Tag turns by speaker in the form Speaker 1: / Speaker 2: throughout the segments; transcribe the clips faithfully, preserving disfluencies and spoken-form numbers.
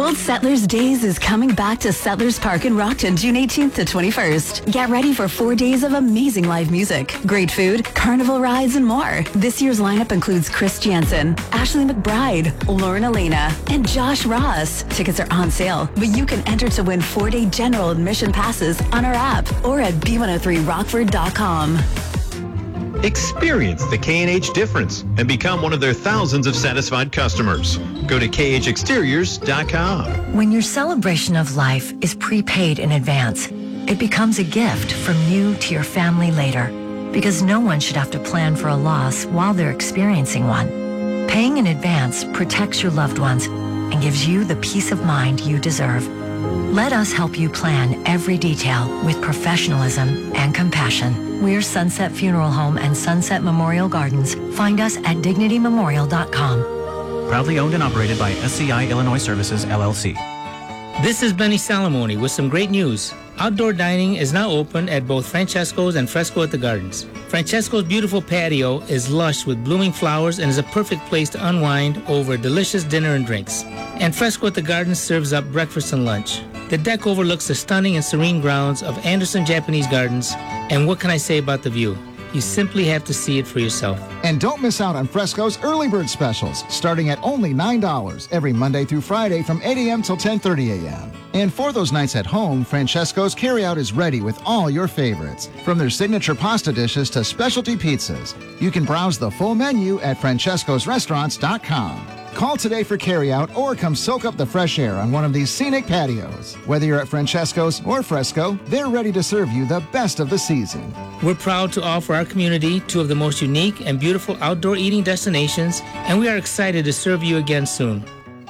Speaker 1: World Settlers Days is coming back to Settlers Park in Rockton June eighteenth to twenty-first. Get ready for four days of amazing live music, great food, carnival rides, and more. This year's lineup includes Chris Jansen, Ashley McBride, Lauren Elena, and Josh Ross. Tickets are on sale, but you can enter to win four-day general admission passes on our app or at b one oh three rockford dot com.
Speaker 2: Experience the K and H difference and become one of their thousands of satisfied customers. Go to k h exteriors dot com.
Speaker 3: When your celebration of life is prepaid in advance, it becomes a gift from you to your family later, because no one should have to plan for a loss while they're experiencing one. Paying in advance protects your loved ones and gives you the peace of mind you deserve. Let us help you plan every detail with professionalism and compassion. We're Sunset Funeral Home and Sunset Memorial Gardens. Find us at dignity memorial dot com.
Speaker 4: Proudly owned and operated by S C I Illinois Services, L L C.
Speaker 5: This is Benny Salamoni with some great news. Outdoor dining is now open at both Francesco's and Fresco at the Gardens. Francesco's beautiful patio is lush with blooming flowers and is a perfect place to unwind over delicious dinner and drinks. And Fresco at the Gardens serves up breakfast and lunch. The deck overlooks the stunning and serene grounds of Anderson Japanese Gardens, and what can I say about the view? You simply have to see it for yourself.
Speaker 6: And don't miss out on Fresco's early bird specials, starting at only nine dollars every Monday through Friday from eight a.m. till ten thirty a.m. And for those nights at home, Francesco's carryout is ready with all your favorites, from their signature pasta dishes to specialty pizzas. You can browse the full menu at francescos restaurants dot com. Call today for carryout or come soak up the fresh air on one of these scenic patios. Whether you're at Francesco's or Fresco, they're ready to serve you the best of the season.
Speaker 5: We're proud to offer our community two of the most unique and beautiful outdoor eating destinations, and we are excited to serve you again soon.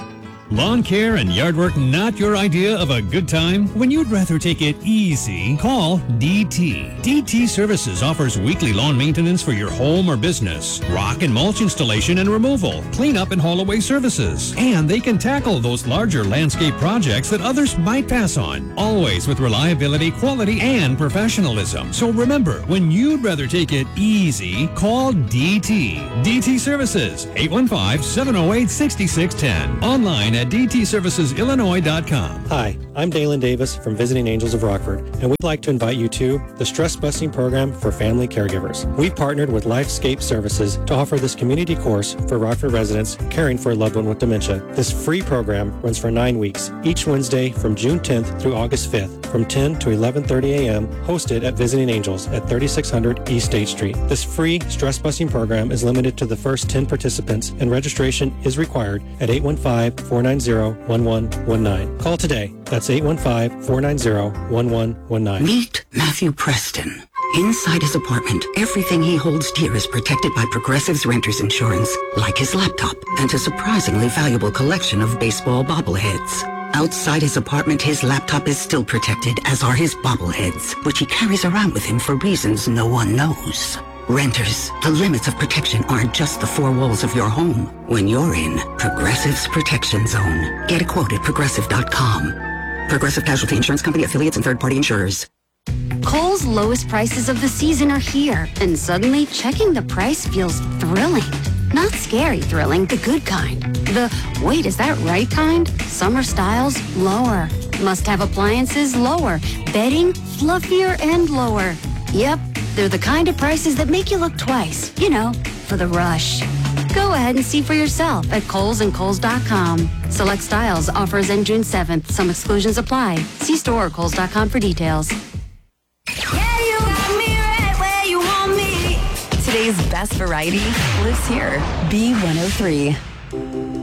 Speaker 7: Lawn care and yard work not your idea of a good time? When you'd rather take it easy, call D T. D T Services offers weekly lawn maintenance for your home or business, rock and mulch installation and removal, cleanup and haul away services. And they can tackle those larger landscape projects that others might pass on, always with reliability, quality, and professionalism. So remember, when you'd rather take it easy, call D T. D T Services, eight one five, seven oh eight, six six one zero. Online at d t services illinois dot com.
Speaker 8: Hi, I'm Dalen Davis from Visiting Angels of Rockford, and we'd like to invite you to the Stress Busting Program for Family Caregivers. We've partnered with Lifescape Services to offer this community course for Rockford residents caring for a loved one with dementia. This free program runs for nine weeks, each Wednesday from June tenth through August fifth, from ten to eleven thirty a.m., hosted at Visiting Angels at thirty-six hundred East State Street. This free stress busting program is limited to the first ten participants, and registration is required at eight one five, four nine zero, one one one nine. Call today. That's eight one five, four nine zero, one one one nine.
Speaker 9: Meet Matthew Preston. Inside his apartment, everything he holds dear is protected by Progressive's Renter's Insurance, like his laptop and a surprisingly valuable collection of baseball bobbleheads. Outside his apartment, his laptop is still protected, as are his bobbleheads, which he carries around with him for reasons no one knows. Renters, the limits of protection aren't just the four walls of your home. When you're in Progressive's Protection Zone, get a quote at progressive dot com. Progressive Casualty Insurance Company, affiliates, and third-party insurers.
Speaker 10: Kohl's lowest prices of the season are here, and suddenly checking the price feels thrilling. Not scary thrilling, the good kind. The, wait, is that right kind? Summer styles, lower. Must-have appliances, lower. Bedding, fluffier and lower. Yep, they're the kind of prices that make you look twice, you know, for the rush. Go ahead and see for yourself at Kohl's and Kohl's dot com. Select styles, offers end June seventh. Some exclusions apply. See store or Kohl's dot com for details.
Speaker 1: Yeah, you got me right where you want me. Today's best variety lives here. B one oh three.